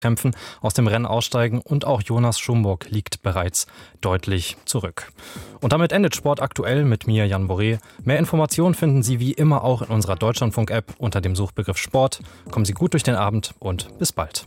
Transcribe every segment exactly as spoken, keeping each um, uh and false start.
Kämpfen aus dem Rennen aussteigen und auch Jonas Schumburg liegt bereits deutlich zurück. Und damit endet Sport aktuell mit mir, Jan Boré. Mehr Informationen finden Sie wie immer auch in unserer Deutschlandfunk-App unter dem Suchbegriff Sport. Kommen Sie gut durch den Abend und bis bald.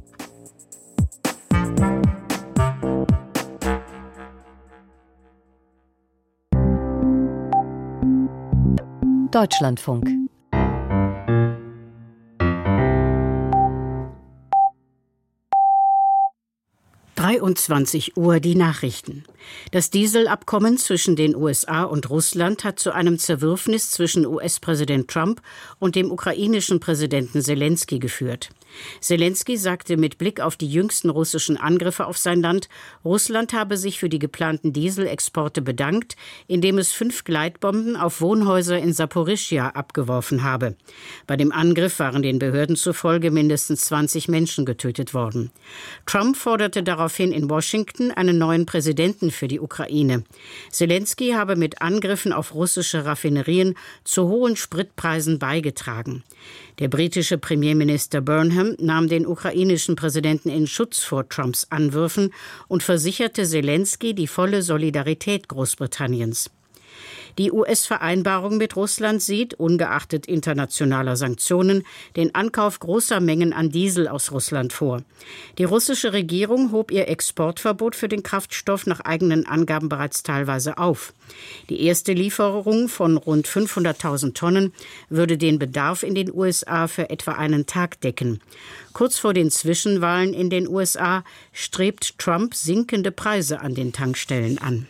Deutschlandfunk. dreiundzwanzig Uhr die Nachrichten. Das Dieselabkommen zwischen den U S A und Russland hat zu einem Zerwürfnis zwischen U S-Präsident Trump und dem ukrainischen Präsidenten Selenskyj geführt. Selenskyj sagte mit Blick auf die jüngsten russischen Angriffe auf sein Land, Russland habe sich für die geplanten Dieselexporte bedankt, indem es fünf Gleitbomben auf Wohnhäuser in Saporischschja abgeworfen habe. Bei dem Angriff waren den Behörden zufolge mindestens zwanzig Menschen getötet worden. Trump forderte daraufhin in Washington einen neuen Präsidenten für die Ukraine. Selenskyj habe mit Angriffen auf russische Raffinerien zu hohen Spritpreisen beigetragen. Der britische Premierminister Burnham nahm den ukrainischen Präsidenten in Schutz vor Trumps Anwürfen und versicherte Selenskyj die volle Solidarität Großbritanniens. Die U S-Vereinbarung mit Russland sieht, ungeachtet internationaler Sanktionen, den Ankauf großer Mengen an Diesel aus Russland vor. Die russische Regierung hob ihr Exportverbot für den Kraftstoff nach eigenen Angaben bereits teilweise auf. Die erste Lieferung von rund fünfhunderttausend Tonnen würde den Bedarf in den U S A für etwa einen Tag decken. Kurz vor den Zwischenwahlen in den U S A strebt Trump sinkende Preise an den Tankstellen an.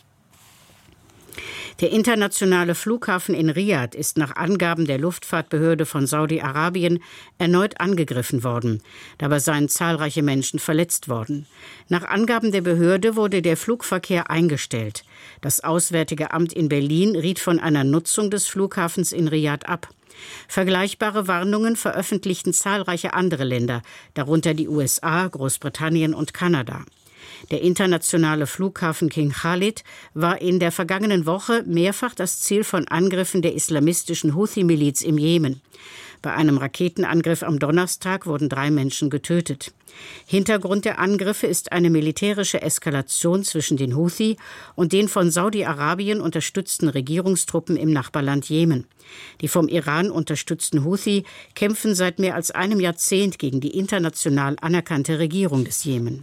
Der internationale Flughafen in Riad ist nach Angaben der Luftfahrtbehörde von Saudi-Arabien erneut angegriffen worden. Dabei seien zahlreiche Menschen verletzt worden. Nach Angaben der Behörde wurde der Flugverkehr eingestellt. Das Auswärtige Amt in Berlin riet von einer Nutzung des Flughafens in Riad ab. Vergleichbare Warnungen veröffentlichten zahlreiche andere Länder, darunter die U S A, Großbritannien und Kanada. Der internationale Flughafen King Khalid war in der vergangenen Woche mehrfach das Ziel von Angriffen der islamistischen Houthi-Miliz im Jemen. Bei einem Raketenangriff am Donnerstag wurden drei Menschen getötet. Hintergrund der Angriffe ist eine militärische Eskalation zwischen den Houthi und den von Saudi-Arabien unterstützten Regierungstruppen im Nachbarland Jemen. Die vom Iran unterstützten Houthi kämpfen seit mehr als einem Jahrzehnt gegen die international anerkannte Regierung des Jemen.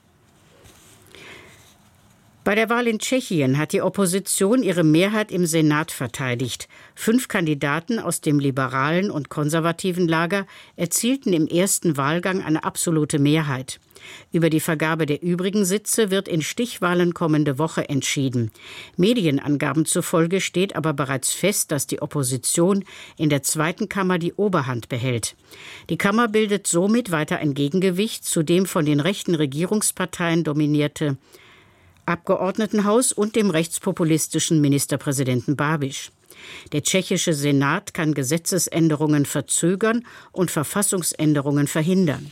Bei der Wahl in Tschechien hat die Opposition ihre Mehrheit im Senat verteidigt. Fünf Kandidaten aus dem liberalen und konservativen Lager erzielten im ersten Wahlgang eine absolute Mehrheit. Über die Vergabe der übrigen Sitze wird in Stichwahlen kommende Woche entschieden. Medienangaben zufolge steht aber bereits fest, dass die Opposition in der zweiten Kammer die Oberhand behält. Die Kammer bildet somit weiter ein Gegengewicht zu dem von den rechten Regierungsparteien dominierte Abgeordnetenhaus und dem rechtspopulistischen Ministerpräsidenten Babiš. Der tschechische Senat kann Gesetzesänderungen verzögern und Verfassungsänderungen verhindern.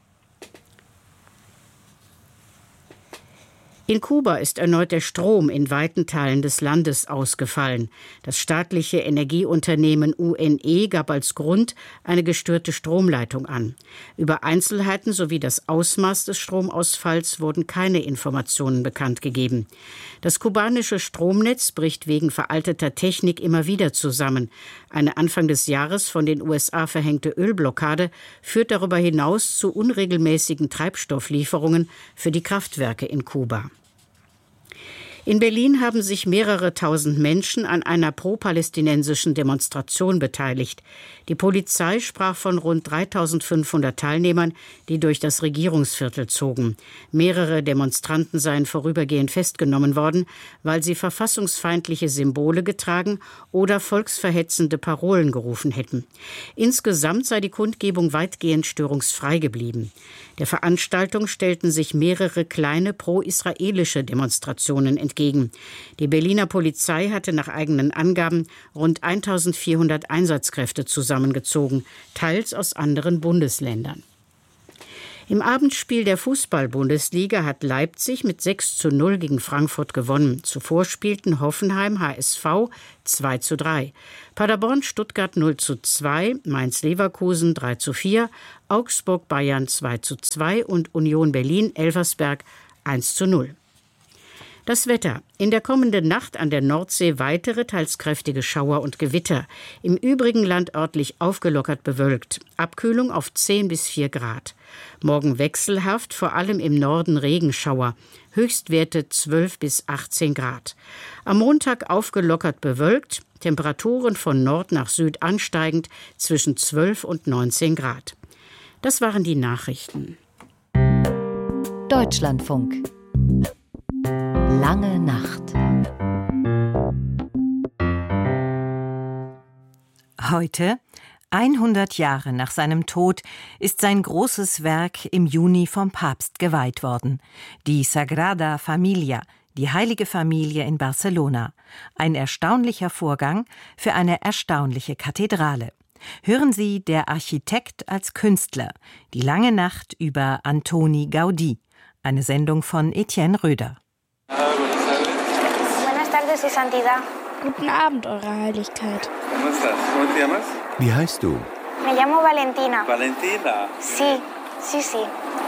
In Kuba ist erneut der Strom in weiten Teilen des Landes ausgefallen. Das staatliche Energieunternehmen U N E gab als Grund eine gestörte Stromleitung an. Über Einzelheiten sowie das Ausmaß des Stromausfalls wurden keine Informationen bekannt gegeben. Das kubanische Stromnetz bricht wegen veralteter Technik immer wieder zusammen. Eine Anfang des Jahres von den U S A verhängte Ölblockade führt darüber hinaus zu unregelmäßigen Treibstofflieferungen für die Kraftwerke in Kuba. In Berlin haben sich mehrere tausend Menschen an einer pro-palästinensischen Demonstration beteiligt. Die Polizei sprach von rund dreitausendfünfhundert Teilnehmern, die durch das Regierungsviertel zogen. Mehrere Demonstranten seien vorübergehend festgenommen worden, weil sie verfassungsfeindliche Symbole getragen oder volksverhetzende Parolen gerufen hätten. Insgesamt sei die Kundgebung weitgehend störungsfrei geblieben. Der Veranstaltung stellten sich mehrere kleine pro-israelische Demonstrationen entgegen. Die Berliner Polizei hatte nach eigenen Angaben rund eintausendvierhundert Einsatzkräfte zusammengezogen, teils aus anderen Bundesländern. Im Abendspiel der Fußball-Bundesliga hat Leipzig mit sechs zu null gegen Frankfurt gewonnen. Zuvor spielten Hoffenheim H S V zwei zu drei. Paderborn Stuttgart null zu zwei, Mainz-Leverkusen drei zu vier, Augsburg Bayern zwei zu zwei und Union Berlin Elversberg eins zu null. Das Wetter. In der kommenden Nacht an der Nordsee weitere, teils kräftige Schauer und Gewitter. Im übrigen Land örtlich aufgelockert bewölkt. Abkühlung auf zehn bis vier Grad. Morgen wechselhaft, vor allem im Norden Regenschauer. Höchstwerte zwölf bis achtzehn Grad. Am Montag aufgelockert bewölkt. Temperaturen von Nord nach Süd ansteigend zwischen zwölf und neunzehn Grad. Das waren die Nachrichten. Deutschlandfunk. Lange Nacht. Heute, hundert Jahre nach seinem Tod, ist sein großes Werk im Juni vom Papst geweiht worden. Die Sagrada Familia, die Heilige Familie in Barcelona. Ein erstaunlicher Vorgang für eine erstaunliche Kathedrale. Hören Sie Der Architekt als Künstler, die lange Nacht über Antoni Gaudí. Eine Sendung von Etienne Röder. Guten Abend, Eure Heiligkeit. Wie heißt du? Me llamo Valentina. Valentina. Sí, sí, sí.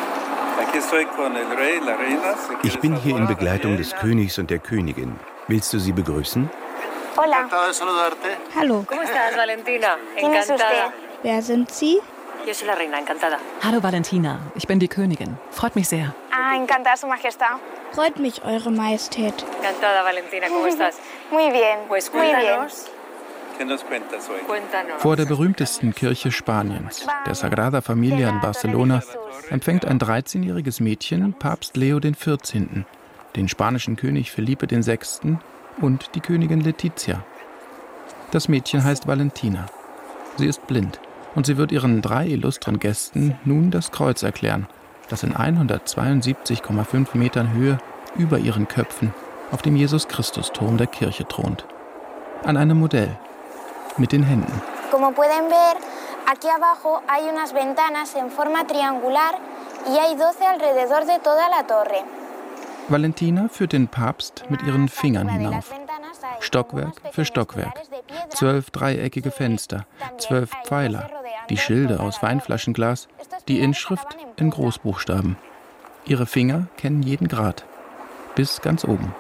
Ich bin hier in Begleitung des Königs und der Königin. Willst du sie begrüßen? Hola. Hallo. ¿Cómo estás, Valentina? ¿Quién es usted? Wer sind Sie? Yo soy la reina, encantada. Hallo Valentina, ich bin die Königin. Freut mich sehr. Ah, encantada, Su Majestad. Freut mich, Eure Majestät. Encantada, Valentina, ¿cómo estás? Muy bien, Pues muy bien. cuéntanos. Cuéntanos. Vor der berühmtesten Kirche Spaniens, der Sagrada Familia in Barcelona, empfängt ein dreizehnjähriges Mädchen Papst Leo der vierzehnte., den spanischen König Felipe der sechste. und die Königin Letizia. Das Mädchen heißt Valentina. Sie ist blind und sie wird ihren drei illustren Gästen nun das Kreuz erklären, das in hundertzweiundsiebzig Komma fünf Metern Höhe über ihren Köpfen auf dem Jesus-Christus-Turm der Kirche thront. An einem Modell mit den Händen. Como pueden ver, aquí abajo hay unas ventanas en forma triangular y hay doce alrededor de toda la torre. Valentina führt den Papst mit ihren Fingern hinauf. Stockwerk für Stockwerk. Zwölf dreieckige Fenster, zwölf Pfeiler, die Schilde aus Weinflaschenglas, die Inschrift in Großbuchstaben. Ihre Finger kennen jeden Grad, bis ganz oben.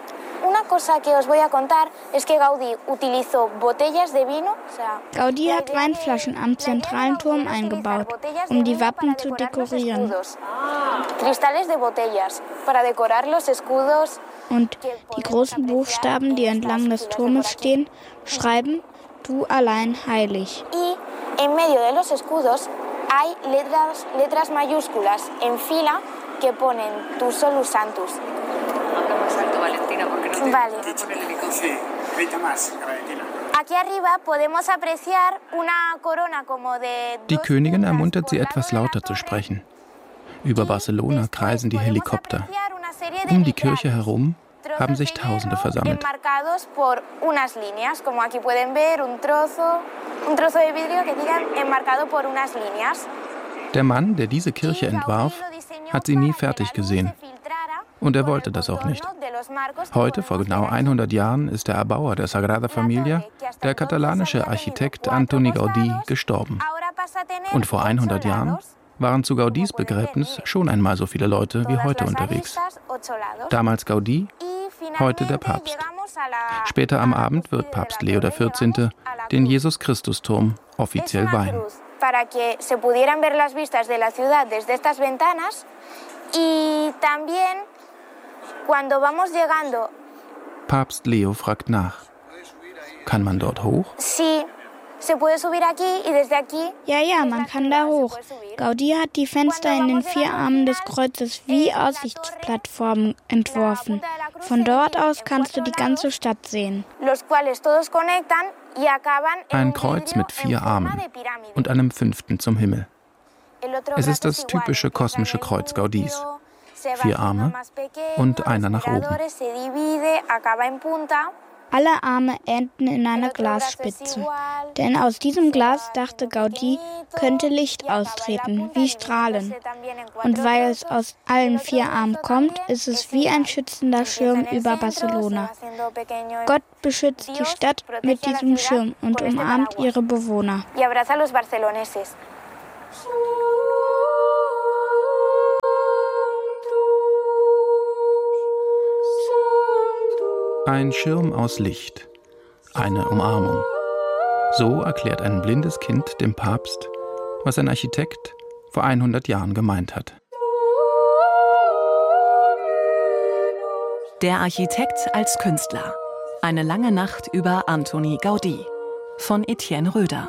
Gaudí hat Weinflaschen am zentralen Turm eingebaut, um die Wappen zu dekorieren. Und die großen Buchstaben, die entlang des Turmes stehen, schreiben Du allein heilig. En medio de los escudos hay letras, letras mayúsculas en fila que ponen Tu solus sanctus. Habla más alto, Valentina, porque no te Vale. poner el micrófono. Sí, grita más, Valentina. Aquí arriba podemos apreciar una corona como de Die Königin ermuntert sie, etwas lauter zu sprechen. Über Barcelona kreisen die Helikopter. Um die Kirche herum haben sich Tausende versammelt. Der Mann, der diese Kirche entwarf, hat sie nie fertig gesehen. Und er wollte das auch nicht. Heute, vor genau hundert Jahren, ist der Erbauer der Sagrada Familia, der katalanische Architekt Antoni Gaudí, gestorben. Und vor hundert Jahren waren zu Gaudís Begräbnis schon einmal so viele Leute wie heute unterwegs. Damals Gaudí, heute der Papst. Später am Abend wird Papst Leo der vierzehnte. den Jesus-Christus-Turm offiziell weihen. Para que se pudieran ver las vistas de la ciudad desde estas ventanas y también cuando vamos llegando. Papst Leo fragt nach. Kann man dort hoch? Sí. Se puede subir aquí y desde aquí. Ja, ja, man kann da hoch. Gaudí hat die Fenster in den vier Armen des Kreuzes wie Aussichtsplattformen entworfen. Von dort aus kannst du die ganze Stadt sehen. Ein Kreuz mit vier Armen und einem fünften zum Himmel. Es ist das typische kosmische Kreuz Gaudís. Vier Arme und einer nach oben. Alle Arme enden in einer Glasspitze. Denn aus diesem Glas, dachte Gaudí, könnte Licht austreten, wie Strahlen. Und weil es aus allen vier Armen kommt, ist es wie ein schützender Schirm über Barcelona. Gott beschützt die Stadt mit diesem Schirm und umarmt ihre Bewohner. Ein Schirm aus Licht, eine Umarmung. So erklärt ein blindes Kind dem Papst, was ein Architekt vor hundert Jahren gemeint hat. Der Architekt als Künstler. Eine lange Nacht über Antoni Gaudí von Etienne Röder.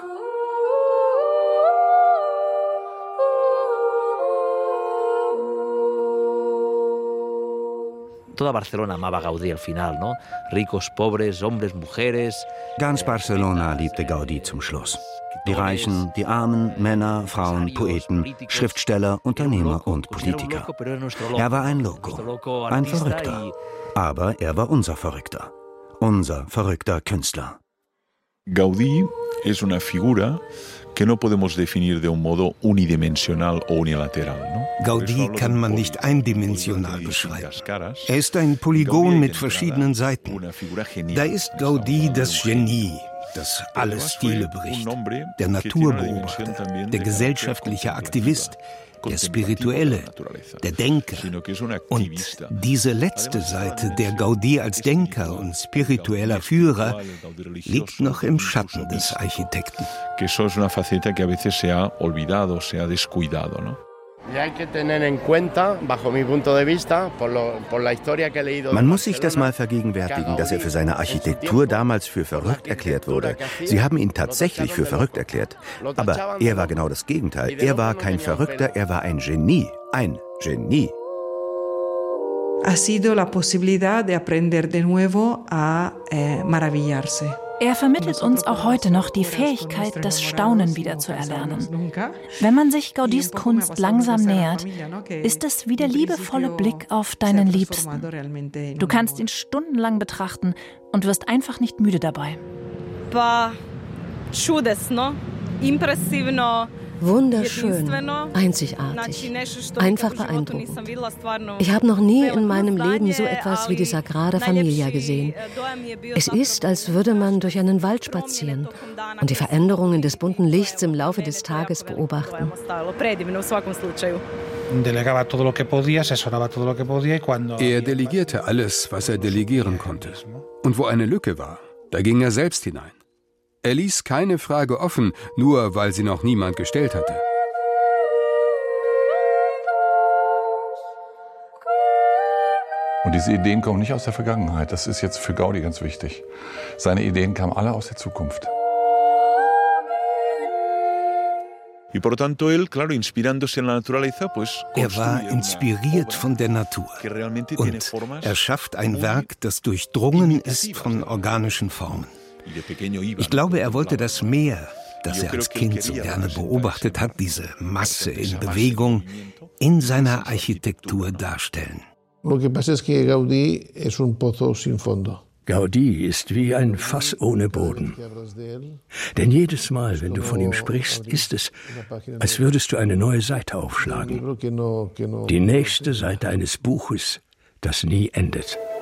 Toda Barcelona amaba Gaudí al final, ¿no? Ricos, pobres, hombres, mujeres. Ganz Barcelona liebte Gaudí zum Schluss. Die Reichen, die Armen, Männer, Frauen, Poeten, Schriftsteller, Unternehmer und Politiker. Er war ein Loco, ein Verrückter. Aber er war unser Verrückter. Unser verrückter Künstler. Gaudí es una figura que no podemos definir de un modo unidimensional o unilateral, ¿no? Gaudí kann man nicht eindimensional beschreiben. Er ist ein Polygon mit verschiedenen Seiten. Da ist Gaudí das Genie, das alle Stile bricht, der Naturbeobachter, der gesellschaftliche Aktivist, der Spirituelle, der Denker. Und diese letzte Seite der Gaudí als Denker und spiritueller Führer liegt noch im Schatten des Architekten. Man muss sich das mal vergegenwärtigen, dass er für seine Architektur damals für verrückt erklärt wurde. Sie haben ihn tatsächlich für verrückt erklärt. Aber er war genau das Gegenteil. Er war kein Verrückter, er war ein Genie. Ein Genie. Ha sido la posibilidad de aprender de nuevo a eh, maravillarse. Er vermittelt uns auch heute noch die Fähigkeit, das Staunen wieder zu erlernen. Wenn man sich Gaudís Kunst langsam nähert, ist es wie der liebevolle Blick auf deinen Liebsten. Du kannst ihn stundenlang betrachten und wirst einfach nicht müde dabei. Wunderschön, einzigartig, einfach beeindruckend. Ich habe noch nie in meinem Leben so etwas wie die Sagrada Familia gesehen. Es ist, als würde man durch einen Wald spazieren und die Veränderungen des bunten Lichts im Laufe des Tages beobachten. Er delegierte alles, was er delegieren konnte. Und wo eine Lücke war, da ging er selbst hinein. Er ließ keine Frage offen, nur weil sie noch niemand gestellt hatte. Und diese Ideen kommen nicht aus der Vergangenheit. Das ist jetzt für Gaudí ganz wichtig. Seine Ideen kamen alle aus der Zukunft. Er war inspiriert von der Natur und er schafft ein Werk, das durchdrungen ist von organischen Formen. Ich glaube, er wollte das Meer, das er als Kind so gerne beobachtet hat, diese Masse in Bewegung, in seiner Architektur darstellen. Gaudí ist wie ein Fass ohne Boden. Denn jedes Mal, wenn du von ihm sprichst, ist es, als würdest du eine neue Seite aufschlagen. Die nächste Seite eines Buches, das nie endet.